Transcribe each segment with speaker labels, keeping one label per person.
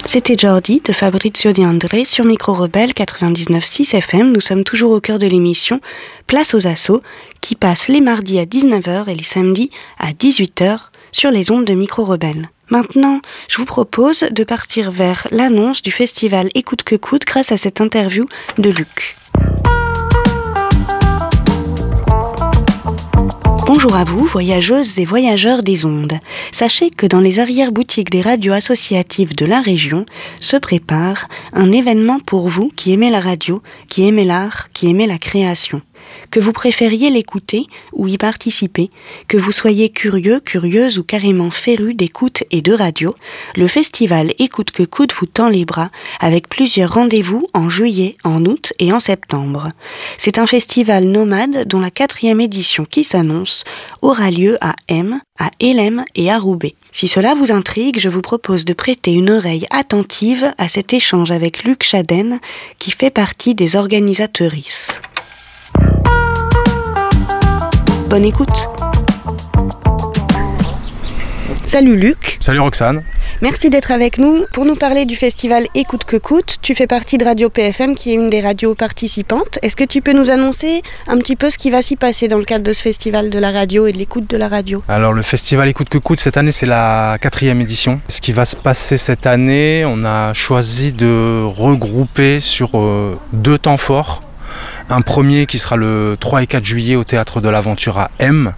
Speaker 1: C'était Jordi de Fabrizio De André sur Micro Rebelle 99.6 FM. Nous sommes toujours au cœur de l'émission Place aux Assos qui passe les mardis à 19h et les samedis à 18h sur les ondes de Micro Rebelle. Maintenant, je vous propose de partir vers l'annonce du festival Écoute que coûte grâce à cette interview de Luc. Bonjour à vous, voyageuses et voyageurs des ondes. Sachez que dans les arrière-boutiques des radios associatives de la région se prépare un événement pour vous qui aimez la radio, qui aimez l'art, qui aimez la création. Que vous préfériez l'écouter ou y participer, que vous soyez curieux, curieuse ou carrément féru d'écoute et de radio, le festival Écoute que coûte vous tend les bras avec plusieurs rendez-vous en juillet, en août et en septembre. C'est un festival nomade dont la 4e édition qui s'annonce aura lieu à M, à Hélène et à Roubaix. Si cela vous intrigue, je vous propose de prêter une oreille attentive à cet échange avec Luc Chaden qui fait partie des organisatrices. Bonne écoute. Salut Luc.
Speaker 2: Salut Roxane.
Speaker 1: Merci d'être avec nous pour nous parler du festival Écoute que coûte. Tu fais partie de Radio PFM qui est une des radios participantes. Est-ce que tu peux nous annoncer un petit peu ce qui va s'y passer dans le cadre de ce festival de la radio et de l'écoute de la radio ?
Speaker 2: Alors le festival Écoute que coûte, cette année c'est la 4e édition. Ce qui va se passer cette année, on a choisi de regrouper sur 2 temps forts. Un premier qui sera le 3 et 4 juillet au Théâtre de l'Aventure à M,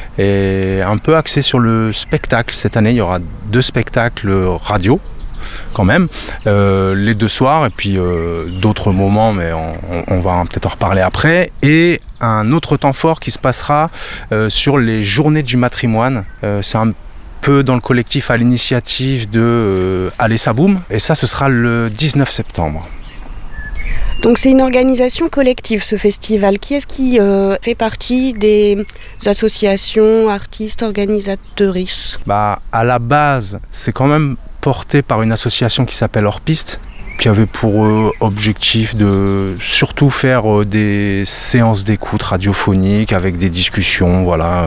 Speaker 2: et un peu axé sur le spectacle. Cette année, il y aura 2 spectacles radio, quand même, les 2 soirs, et puis d'autres moments, mais on va peut-être en reparler après. Et un autre temps fort qui se passera sur les journées du matrimoine. C'est un peu dans le collectif à l'initiative de Alessa Boom, et ça, ce sera le 19 septembre.
Speaker 1: Donc c'est une organisation collective ce festival. Qui est-ce qui fait partie des associations, artistes, organisatrices ?
Speaker 2: À la base, c'est quand même porté par une association qui s'appelle Hors Piste, qui avait pour objectif de surtout faire des séances d'écoute radiophoniques avec des discussions,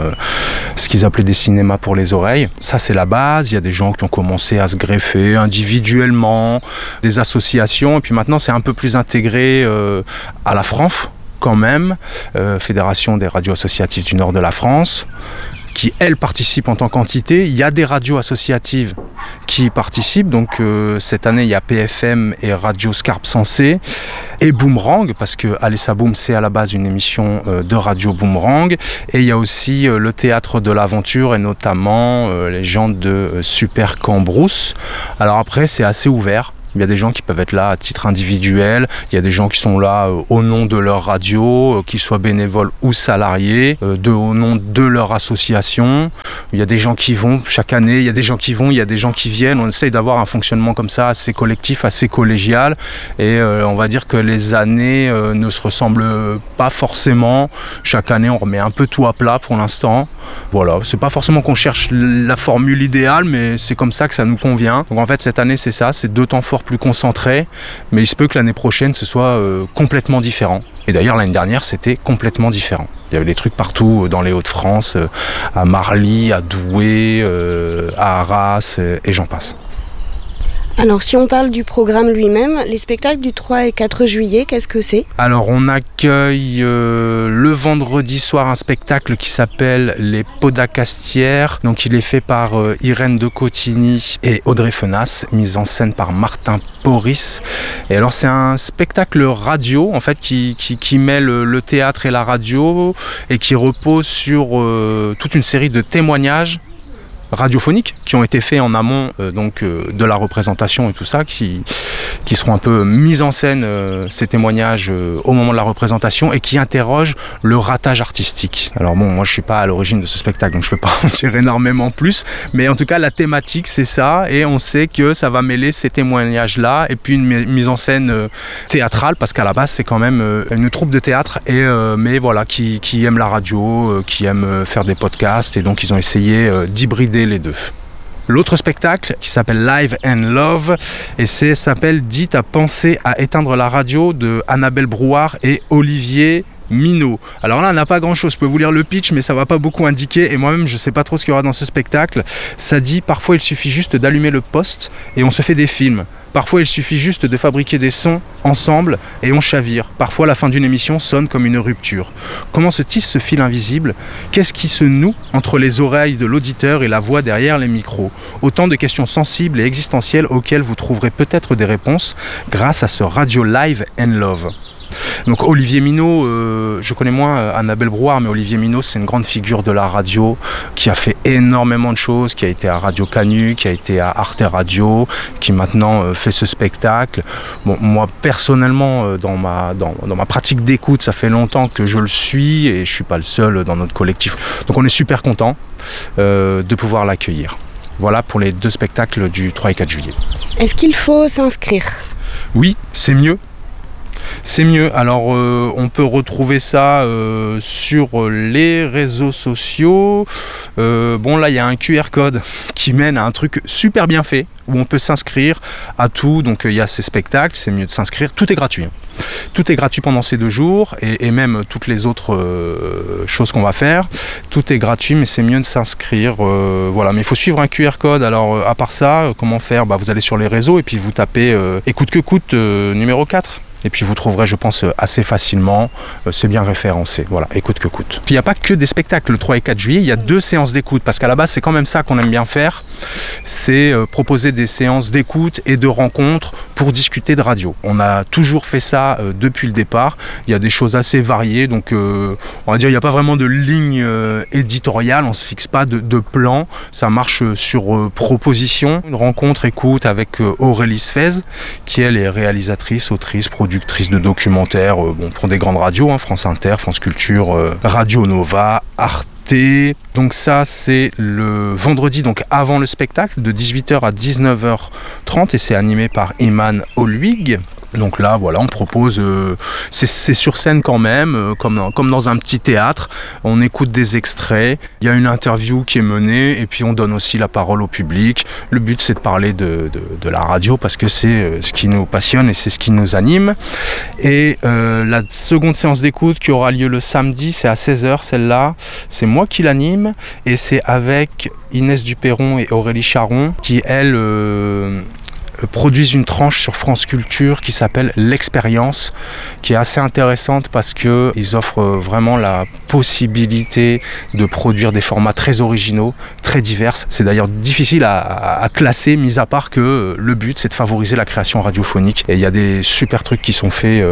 Speaker 2: ce qu'ils appelaient des cinémas pour les oreilles. Ça, c'est la base. Il y a des gens qui ont commencé à se greffer individuellement, des associations, et puis maintenant c'est un peu plus intégré à la FRANF quand même, Fédération des radios associatives du nord de la France, qui, elles, participent en tant qu'entité. Il y a des radios associatives qui participent. Donc, cette année, il y a PFM et Radio Scarpe Sensée et Boomerang, parce que Alessa Boom, c'est à la base une émission de Radio Boomerang. Et il y a aussi le Théâtre de l'Aventure et notamment les gens de Super Cambrousse. Alors après, c'est assez ouvert. Il y a des gens qui peuvent être là à titre individuel, il y a des gens qui sont là au nom de leur radio, qu'ils soient bénévoles ou salariés, au nom de leur association. Il y a des gens qui vont chaque année, il y a des gens qui vont, il y a des gens qui viennent. On essaye d'avoir un fonctionnement comme ça assez collectif, assez collégial, et on va dire que les années ne se ressemblent pas forcément. Chaque année on remet un peu tout à plat pour l'instant. Voilà, c'est pas forcément qu'on cherche la formule idéale, mais c'est comme ça que ça nous convient. Donc en fait cette année c'est ça, c'est 2 temps forts plus concentrés, mais il se peut que l'année prochaine ce soit complètement différent. Et d'ailleurs l'année dernière c'était complètement différent. Il y avait des trucs partout dans les Hauts-de-France, à Marly, à Douai, à Arras, et j'en passe.
Speaker 1: Alors si on parle du programme lui-même, les spectacles du 3 et 4 juillet, qu'est-ce que c'est ?
Speaker 2: Alors on accueille le vendredi soir un spectacle qui s'appelle Les Podacastières. Donc il est fait par Irène de Cotigny et Audrey Fenas, mise en scène par Martin Porris. Et alors c'est un spectacle radio en fait qui mêle le théâtre et la radio et qui repose sur toute une série de témoignages radiophoniques qui ont été faits en amont de la représentation et tout ça, qui seront un peu mis en scène, ces témoignages au moment de la représentation, et qui interrogent le ratage artistique. Alors bon, moi je suis pas à l'origine de ce spectacle, donc je peux pas en dire énormément plus, mais en tout cas la thématique c'est ça, et on sait que ça va mêler ces témoignages là et puis une mise en scène théâtrale, parce qu'à la base c'est quand même une troupe de théâtre, mais voilà, qui aime la radio, qui aime faire des podcasts, et donc ils ont essayé d'hybrider les 2. L'autre spectacle qui s'appelle Live and Love, et s'appelle Dit à penser à éteindre la radio, de Annabelle Brouard et Olivier Minot. Alors là, on n'a pas grand-chose. Je peux vous lire le pitch, mais ça va pas beaucoup indiquer. Et moi-même, je sais pas trop ce qu'il y aura dans ce spectacle. Ça dit, parfois, il suffit juste d'allumer le poste et on se fait des films. Parfois il suffit juste de fabriquer des sons ensemble et on chavire. Parfois la fin d'une émission sonne comme une rupture. Comment se tisse ce fil invisible ? Qu'est-ce qui se noue entre les oreilles de l'auditeur et la voix derrière les micros ? Autant de questions sensibles et existentielles auxquelles vous trouverez peut-être des réponses grâce à ce Radio Live and Love. Donc Olivier Minot, je connais moins Annabelle Brouard, mais Olivier Minot c'est une grande figure de la radio qui a fait énormément de choses, qui a été à Radio Canu, qui a été à Arte Radio, qui maintenant fait ce spectacle. Bon, moi personnellement dans ma pratique d'écoute, ça fait longtemps que je le suis et je suis pas le seul dans notre collectif. Donc on est super content de pouvoir l'accueillir. Voilà pour les 2 spectacles du 3 et 4 juillet.
Speaker 1: Est-ce qu'il faut s'inscrire ?
Speaker 2: Oui, c'est mieux. C'est mieux. Alors, on peut retrouver ça sur les réseaux sociaux. Bon, là, il y a un QR code qui mène à un truc super bien fait où on peut s'inscrire à tout. Donc, il y a ces spectacles, c'est mieux de s'inscrire. Tout est gratuit. Tout est gratuit pendant ces 2 jours et même toutes les autres choses qu'on va faire. Tout est gratuit, mais c'est mieux de s'inscrire. Voilà, mais il faut suivre un QR code. Alors, à part ça, comment faire ? Vous allez sur les réseaux et puis vous tapez Écoute que coûte numéro 4. Et puis vous trouverez, je pense, assez facilement, c'est bien référencé, voilà, écoute que coûte. Puis il n'y a pas que des spectacles le 3 et 4 juillet, il y a 2 séances d'écoute, parce qu'à la base c'est quand même ça qu'on aime bien faire, c'est proposer des séances d'écoute et de rencontres pour discuter de radio. On a toujours fait ça depuis le départ, il y a des choses assez variées, donc on va dire il n'y a pas vraiment de ligne éditoriale, on ne se fixe pas de plan, ça marche sur proposition. Une rencontre écoute avec Aurélie Sfez, qui elle est réalisatrice, autrice, productrice de documentaires pour des grandes radios, France Inter, France Culture, Radio Nova, Arte. Donc ça c'est le vendredi, donc avant le spectacle, de 18h à 19h30 et c'est animé par Iman Olwig. Donc là, voilà, on propose, c'est sur scène quand même, comme dans un petit théâtre. On écoute des extraits, il y a une interview qui est menée et puis on donne aussi la parole au public. Le but, c'est de parler de la radio parce que c'est ce qui nous passionne et c'est ce qui nous anime. Et la seconde séance d'écoute qui aura lieu le samedi, c'est à 16h, celle-là. C'est moi qui l'anime et c'est avec Inès Duperron et Aurélie Charon qui, elles, produisent une tranche sur France Culture qui s'appelle L'Expérience, qui est assez intéressante parce qu'ils offrent vraiment la possibilité de produire des formats très originaux, très divers. C'est d'ailleurs difficile à classer, mis à part que le but c'est de favoriser la création radiophonique. Et il y a des super trucs qui sont faits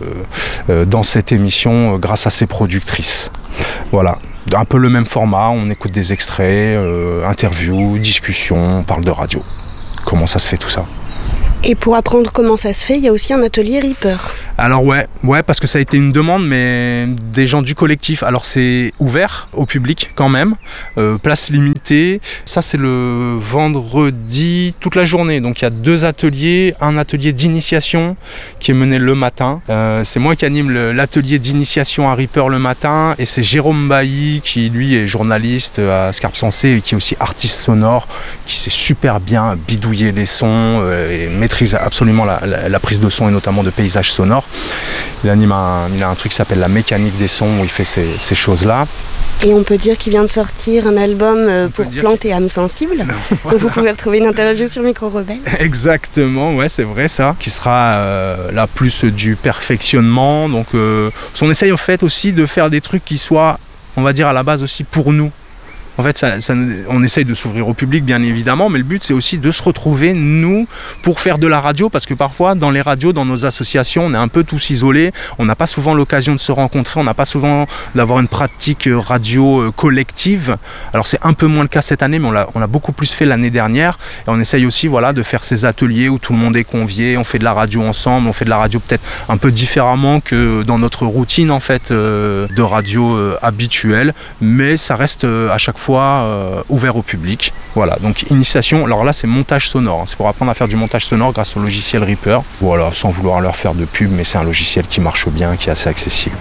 Speaker 2: dans cette émission grâce à ces productrices. Voilà. Un peu le même format, on écoute des extraits, interviews, discussions, on parle de radio. Comment ça se fait tout ça ?
Speaker 1: Et pour apprendre comment ça se fait, il y a aussi un atelier Reaper.
Speaker 2: Alors ouais, parce que ça a été une demande, mais des gens du collectif. Alors c'est ouvert au public quand même, place limitée. Ça c'est le vendredi toute la journée. Donc il y a 2 ateliers, un atelier d'initiation qui est mené le matin. C'est moi qui anime l'atelier d'initiation à Reaper le matin et c'est Jérôme Bailly qui lui est journaliste à Scarpe Sensée et qui est aussi artiste sonore, qui sait super bien bidouiller les sons et maîtrise absolument la prise de son et notamment de paysages sonores. Il a un truc qui s'appelle La mécanique des sons où il fait ces choses-là.
Speaker 1: Et on peut dire qu'il vient de sortir un album pour plantes et âmes sensibles. Voilà. Vous pouvez retrouver une interview sur Micro Rebelle.
Speaker 2: Exactement, ouais, c'est vrai ça. Qui sera là plus du perfectionnement. Donc on essaye en fait aussi de faire des trucs qui soient, on va dire à la base aussi pour nous. En fait, on essaye de s'ouvrir au public, bien évidemment, mais le but, c'est aussi de se retrouver, nous, pour faire de la radio, parce que parfois, dans les radios, dans nos associations, on est un peu tous isolés, on n'a pas souvent l'occasion de se rencontrer, on n'a pas souvent d'avoir une pratique radio collective. Alors, c'est un peu moins le cas cette année, mais on l'a beaucoup plus fait l'année dernière, et on essaye aussi, voilà, de faire ces ateliers où tout le monde est convié, on fait de la radio ensemble, on fait de la radio peut-être un peu différemment que dans notre routine, en fait, de radio habituelle, mais ça reste à chaque fois ouvert au public. Voilà, donc initiation, alors là c'est montage sonore, c'est pour apprendre à faire du montage sonore grâce au logiciel Reaper. Voilà, sans vouloir leur faire de pub, mais c'est un logiciel qui marche bien, qui est assez accessible.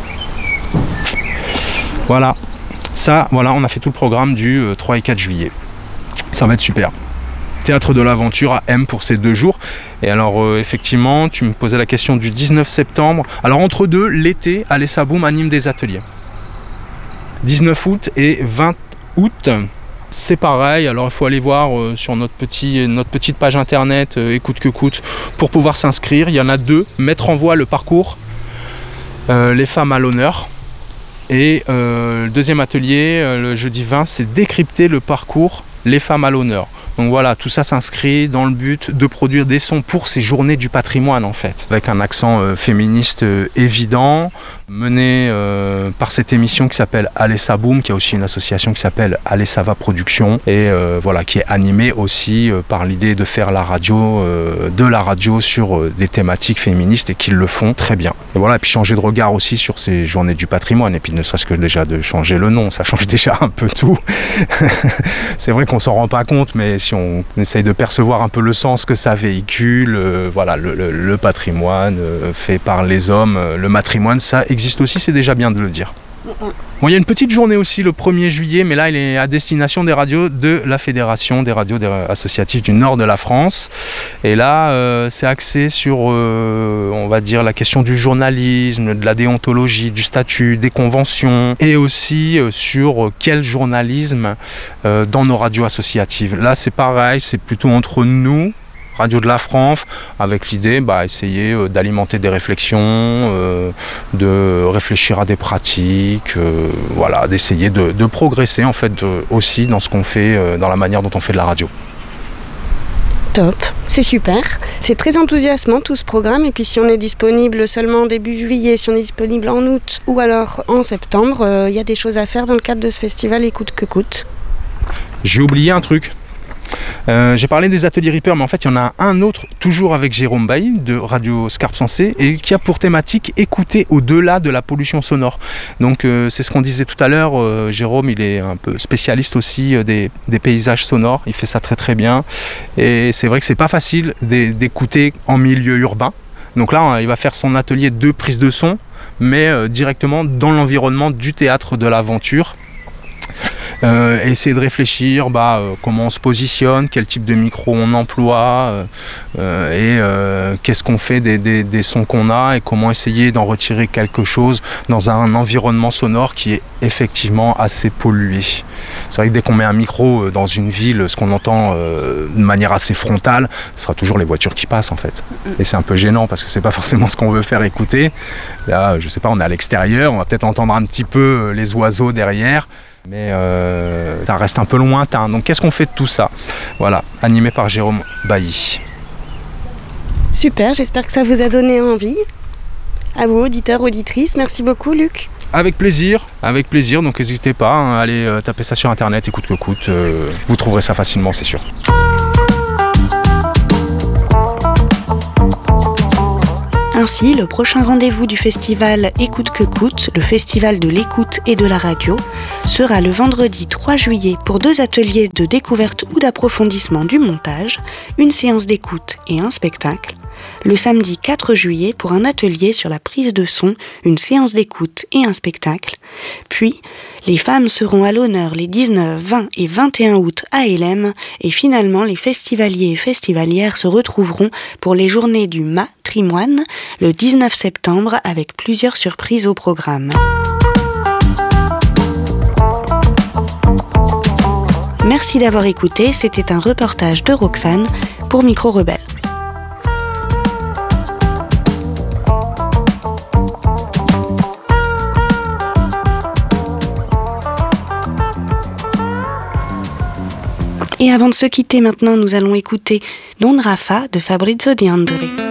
Speaker 2: Voilà, ça, voilà, on a fait tout le programme du 3 et 4 juillet. Ça va être super. Théâtre de l'aventure à M pour ces 2 jours. Et alors effectivement, tu me posais la question du 19 septembre. Alors entre deux, l'été, Alessa Boom anime des ateliers. 19 août et 20 août, c'est pareil, alors il faut aller voir sur notre petite page internet Écoute que coûte pour pouvoir s'inscrire. Il y en a 2, mettre en voie le parcours Les femmes à l'honneur. Et le deuxième atelier, le jeudi 20, c'est décrypter le parcours Les femmes à l'honneur. Donc voilà, tout ça s'inscrit dans le but de produire des sons pour ces journées du patrimoine en fait, avec un accent féministe évident, mené par cette émission qui s'appelle Allez ça boum, qui a aussi une association qui s'appelle Allez ça va production, et voilà, qui est animée aussi par l'idée de faire de la radio sur des thématiques féministes, et qu'ils le font très bien. Et voilà, et puis changer de regard aussi sur ces journées du patrimoine, et puis ne serait-ce que déjà de changer le nom, ça change déjà un peu tout. C'est vrai qu'on s'en rend pas compte, mais si on essaye de percevoir un peu le sens que ça véhicule, voilà, le patrimoine fait par les hommes, le matrimoine, ça existe aussi, c'est déjà bien de le dire. Bon, il y a une petite journée aussi le 1er juillet, mais là il est à destination des radios de la Fédération des radios associatives du nord de la France. Et là c'est axé sur on va dire la question du journalisme, de la déontologie, du statut, des conventions, et aussi sur quel journalisme dans nos radios associatives. Là c'est pareil, c'est plutôt entre nous, Radio de la France, avec l'idée essayer d'alimenter des réflexions, de réfléchir à des pratiques, voilà, d'essayer de progresser en fait aussi dans ce qu'on fait, dans la manière dont on fait de la radio.
Speaker 1: Top, c'est super. C'est très enthousiasmant tout ce programme, et puis si on est disponible seulement début juillet, si on est disponible en août ou alors en septembre, il y a des choses à faire dans le cadre de ce festival Écoute que coûte.
Speaker 2: J'ai oublié un truc. J'ai parlé des ateliers Reaper, mais en fait il y en a un autre, toujours avec Jérôme Bailly de Radio Scarpe Sensée, et qui a pour thématique écouter au-delà de la pollution sonore. Donc c'est ce qu'on disait tout à l'heure, Jérôme il est un peu spécialiste aussi des paysages sonores, il fait ça très très bien, et c'est vrai que c'est pas facile d'écouter en milieu urbain. Donc là il va faire son atelier de prise de son, mais directement dans l'environnement du théâtre de l'aventure. Essayer de réfléchir comment on se positionne, quel type de micro on emploie, et qu'est-ce qu'on fait des sons qu'on a, et comment essayer d'en retirer quelque chose dans un environnement sonore qui est effectivement assez pollué. C'est vrai que dès qu'on met un micro dans une ville, ce qu'on entend de manière assez frontale, ce sera toujours les voitures qui passent en fait. Et c'est un peu gênant parce que c'est pas forcément ce qu'on veut faire écouter. Là, je sais pas, on est à l'extérieur, on va peut-être entendre un petit peu les oiseaux derrière, mais ça reste un peu lointain. Donc qu'est-ce qu'on fait de tout ça? Voilà, animé par Jérôme Bailly.
Speaker 1: Super, j'espère que ça vous a donné envie. À vous, auditeurs, auditrices, merci beaucoup Luc.
Speaker 2: Avec plaisir, donc n'hésitez pas à aller taper ça sur internet, Écoute que coûte, vous trouverez ça facilement, c'est sûr.
Speaker 1: Ainsi, le prochain rendez-vous du festival Écoute que coûte, le festival de l'écoute et de la radio, sera le vendredi 3 juillet pour 2 ateliers de découverte ou d'approfondissement du montage, une séance d'écoute et un spectacle. Le samedi 4 juillet pour un atelier sur la prise de son, une séance d'écoute et un spectacle. Puis, les femmes seront à l'honneur les 19, 20 et 21 août à Hélène, et finalement les festivaliers et festivalières se retrouveront pour les journées du matrimoine le 19 septembre avec plusieurs surprises au programme. Merci d'avoir écouté, c'était un reportage de Roxane pour Micro Rebelle. Et avant de se quitter maintenant, nous allons écouter Don Rafa de Fabrizio De André.